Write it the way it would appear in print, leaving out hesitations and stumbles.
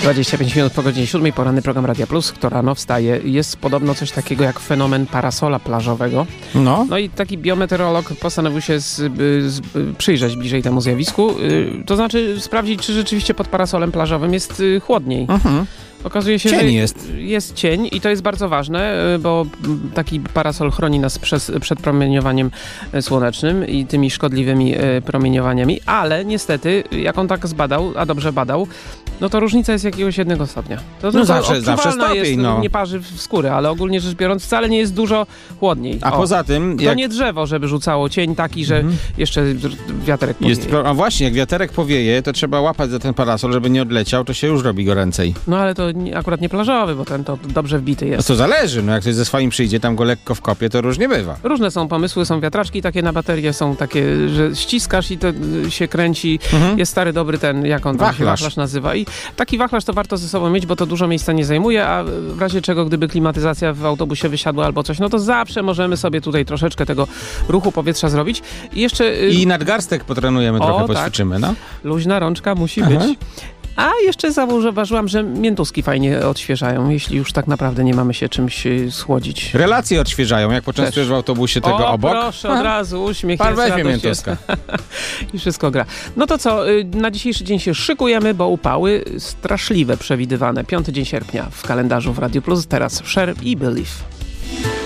25 minut po godzinie 7, poranny program Radia Plus, kto rano wstaje. Jest podobno coś takiego jak fenomen parasola plażowego. No i taki biometeorolog postanowił się przyjrzeć bliżej temu zjawisku. To znaczy sprawdzić, czy rzeczywiście pod parasolem plażowym jest chłodniej. Okazuje się, cień że jest cień i to jest bardzo ważne, bo taki parasol chroni nas przed promieniowaniem słonecznym i tymi szkodliwymi promieniowaniami, ale niestety, jak on tak zbadał, a dobrze badał, no to różnica jest jakiegoś 1 stopnia. To zawsze stopień, jest, nie parzy w skóry, ale ogólnie rzecz biorąc wcale nie jest dużo chłodniej. A poza tym... To nie drzewo, żeby rzucało cień taki, że jeszcze wiaterek powieje. A właśnie, jak wiaterek powieje, to trzeba łapać za ten parasol, żeby nie odleciał, to się już robi goręcej. No ale to akurat nie plażowy, bo ten to dobrze wbity jest. No to zależy, jak ktoś ze swoim przyjdzie, tam go lekko wkopie, to różnie bywa. Różne są pomysły, są wiatraczki takie na baterie, są takie, że ściskasz i to się kręci. Jest stary dobry ten, jak on tam się wachlarz nazywa. I taki wachlarz to warto ze sobą mieć, bo to dużo miejsca nie zajmuje, a w razie czego, gdyby klimatyzacja w autobusie wysiadła albo coś, no to zawsze możemy sobie tutaj troszeczkę tego ruchu powietrza zrobić. I jeszcze... I nadgarstek potrenujemy, trochę poćwiczymy, no. Luźna rączka musi być. A jeszcze zauważyłam, że miętuski fajnie odświeżają, jeśli już tak naprawdę nie mamy się czymś schłodzić. Relacje odświeżają, jak poczęstujesz w autobusie tego obok. Proszę, od razu uśmiech Pan jest, weźmie miętuska. I wszystko gra. No to co, na dzisiejszy dzień się szykujemy, bo upały straszliwe przewidywane. 5 dzień sierpnia w kalendarzu w Radio Plus, teraz Cher i Believe.